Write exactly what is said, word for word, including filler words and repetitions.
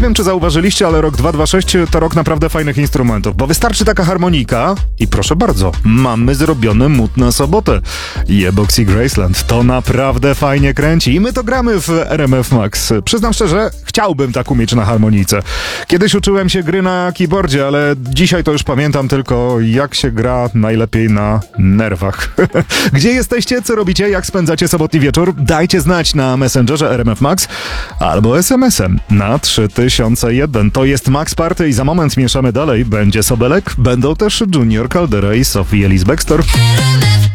wiem, czy zauważyliście, ale rok dwa tysiące dwudziesty szósty to rok naprawdę fajnych instrumentów, bo wystarczy taka harmonika i proszę bardzo, mamy zrobiony mód na sobotę. Jebox Graceland to naprawdę fajnie kręci i my to gramy w R M F Max. Przyznam szczerze, chciałbym tak umieć na harmonice. Kiedyś uczyłem się gry na keyboardzie, ale dzisiaj to już pamiętam tylko, jak się gra najlepiej na nerwach. Gdzie jesteście? Co robicie? Jak spędzacie sobotni wieczór? Dajcie znać na Messengerze R M F Max albo es em esem na trzy tysiące jeden. To jest Max Party i za moment mieszamy dalej. Będzie Sobelek, będą też Junior Caldera i Sophie Ellis Bextor.